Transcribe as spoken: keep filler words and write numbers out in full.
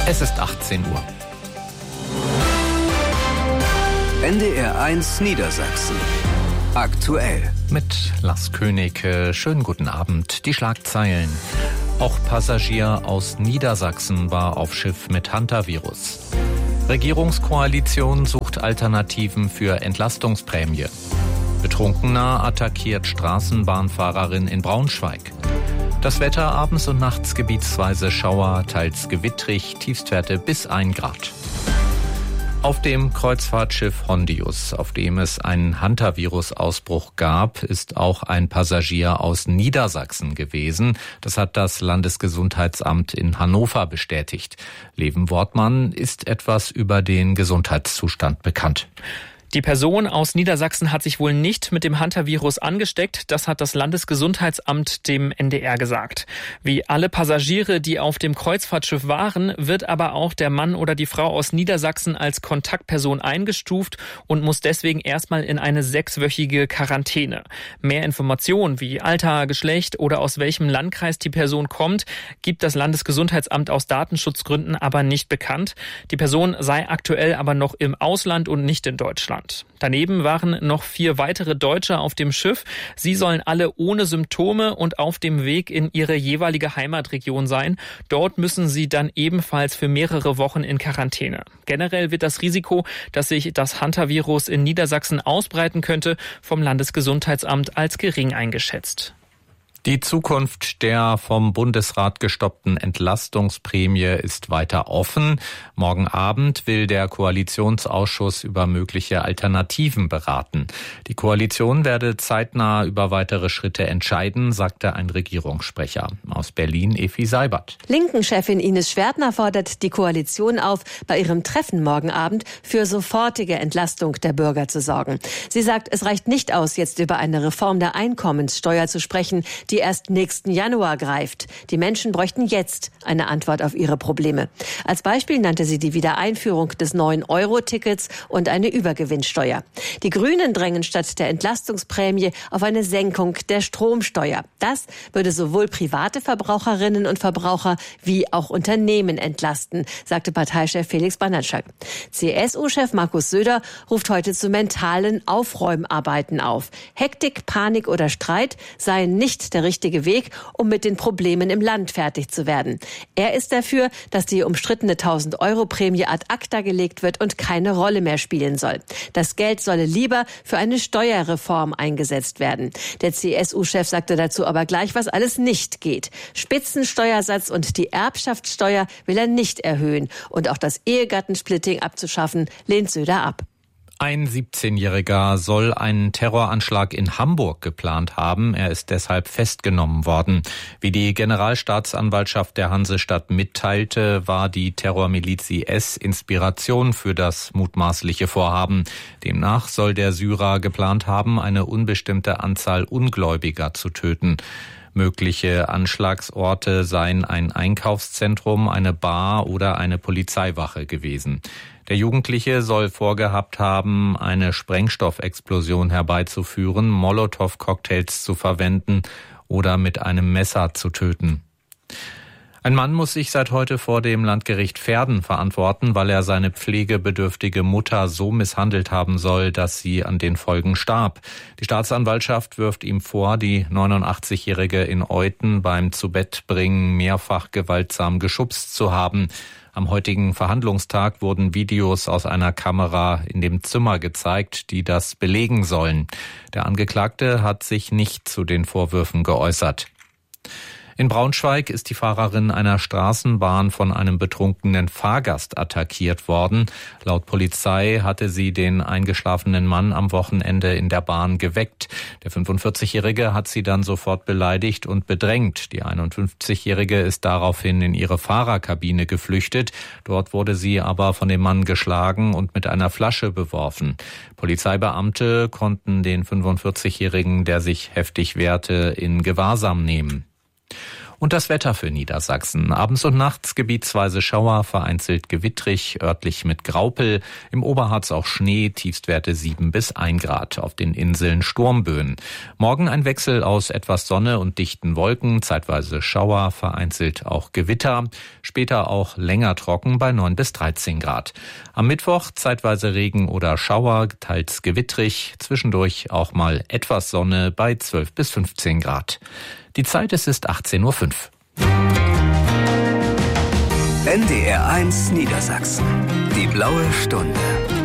Es ist achtzehn Uhr. N D R eins Niedersachsen. Aktuell. Mit Lars König. Schönen guten Abend. Die Schlagzeilen. Auch Passagier aus Niedersachsen war auf Schiff mit Hantavirus. Regierungskoalition sucht Alternativen für Entlastungsprämie. Betrunkener attackiert Straßenbahnfahrerin in Braunschweig. Das Wetter abends und nachts gebietsweise Schauer, teils gewittrig, Tiefstwerte bis ein Grad. Auf dem Kreuzfahrtschiff Hondius, auf dem es einen Hantavirus-Ausbruch gab, ist auch ein Passagier aus Niedersachsen gewesen. Das hat das Landesgesundheitsamt in Hannover bestätigt. Leven Wortmann, ist etwas über den Gesundheitszustand bekannt? Die Person aus Niedersachsen hat sich wohl nicht mit dem Hantavirus angesteckt. Das hat das Landesgesundheitsamt dem N D R gesagt. Wie alle Passagiere, die auf dem Kreuzfahrtschiff waren, wird aber auch der Mann oder die Frau aus Niedersachsen als Kontaktperson eingestuft und muss deswegen erstmal in eine sechswöchige Quarantäne. Mehr Informationen wie Alter, Geschlecht oder aus welchem Landkreis die Person kommt, gibt das Landesgesundheitsamt aus Datenschutzgründen aber nicht bekannt. Die Person sei aktuell aber noch im Ausland und nicht in Deutschland. Daneben waren noch vier weitere Deutsche auf dem Schiff. Sie sollen alle ohne Symptome und auf dem Weg in ihre jeweilige Heimatregion sein. Dort müssen sie dann ebenfalls für mehrere Wochen in Quarantäne. Generell wird das Risiko, dass sich das Hantavirus in Niedersachsen ausbreiten könnte, vom Landesgesundheitsamt als gering eingeschätzt. Die Zukunft der vom Bundesrat gestoppten Entlastungsprämie ist weiter offen. Morgen Abend will der Koalitionsausschuss über mögliche Alternativen beraten. Die Koalition werde zeitnah über weitere Schritte entscheiden, sagte ein Regierungssprecher. Aus Berlin Effi Seibert. Linken-Chefin Ines Schwertner fordert die Koalition auf, bei ihrem Treffen morgen Abend für sofortige Entlastung der Bürger zu sorgen. Sie sagt, es reicht nicht aus, jetzt über eine Reform der Einkommenssteuer zu sprechen, die die erst nächsten Januar greift. Die Menschen bräuchten jetzt eine Antwort auf ihre Probleme. Als Beispiel nannte sie die Wiedereinführung des neun Euro Tickets und eine Übergewinnsteuer. Die Grünen drängen statt der Entlastungsprämie auf eine Senkung der Stromsteuer. Das würde sowohl private Verbraucherinnen und Verbraucher wie auch Unternehmen entlasten, sagte Parteichef Felix Banaschak. C S U-Chef Markus Söder ruft heute zu mentalen Aufräumarbeiten auf. Hektik, Panik oder Streit seien nicht der richtige Weg, um mit den Problemen im Land fertig zu werden. Er ist dafür, dass die umstrittene tausend Euro Prämie ad acta gelegt wird und keine Rolle mehr spielen soll. Das Geld solle lieber für eine Steuerreform eingesetzt werden. Der C S U-Chef sagte dazu aber gleich, was alles nicht geht. Spitzensteuersatz und die Erbschaftssteuer will er nicht erhöhen. Und auch das Ehegattensplitting abzuschaffen, lehnt Söder ab. Ein siebzehnjähriger soll einen Terroranschlag in Hamburg geplant haben. Er ist deshalb festgenommen worden. Wie die Generalstaatsanwaltschaft der Hansestadt mitteilte, war die Terrormiliz I S Inspiration für das mutmaßliche Vorhaben. Demnach soll der Syrer geplant haben, eine unbestimmte Anzahl Ungläubiger zu töten. Mögliche Anschlagsorte seien ein Einkaufszentrum, eine Bar oder eine Polizeiwache gewesen. Der Jugendliche soll vorgehabt haben, eine Sprengstoffexplosion herbeizuführen, Molotow-Cocktails zu verwenden oder mit einem Messer zu töten. Ein Mann muss sich seit heute vor dem Landgericht Verden verantworten, weil er seine pflegebedürftige Mutter so misshandelt haben soll, dass sie an den Folgen starb. Die Staatsanwaltschaft wirft ihm vor, die neunundachtzigjährige in Euthen beim Zubettbringen mehrfach gewaltsam geschubst zu haben. Am heutigen Verhandlungstag wurden Videos aus einer Kamera in dem Zimmer gezeigt, die das belegen sollen. Der Angeklagte hat sich nicht zu den Vorwürfen geäußert. In Braunschweig ist die Fahrerin einer Straßenbahn von einem betrunkenen Fahrgast attackiert worden. Laut Polizei hatte sie den eingeschlafenen Mann am Wochenende in der Bahn geweckt. Der fünfundvierzigjährige hat sie dann sofort beleidigt und bedrängt. Die einundfünfzigjährige ist daraufhin in ihre Fahrerkabine geflüchtet. Dort wurde sie aber von dem Mann geschlagen und mit einer Flasche beworfen. Polizeibeamte konnten den fünfundvierzigjährigen, der sich heftig wehrte, in Gewahrsam nehmen. Und das Wetter für Niedersachsen. Abends und nachts gebietsweise Schauer, vereinzelt gewittrig, örtlich mit Graupel. Im Oberharz auch Schnee, Tiefstwerte sieben bis ein Grad. Auf den Inseln Sturmböen. Morgen ein Wechsel aus etwas Sonne und dichten Wolken, zeitweise Schauer, vereinzelt auch Gewitter. Später auch länger trocken bei neun bis dreizehn Grad. Am Mittwoch zeitweise Regen oder Schauer, teils gewittrig. Zwischendurch auch mal etwas Sonne bei zwölf bis fünfzehn Grad. Die Zeit, es ist achtzehn Uhr fünf. N D R eins Niedersachsen. Die blaue Stunde.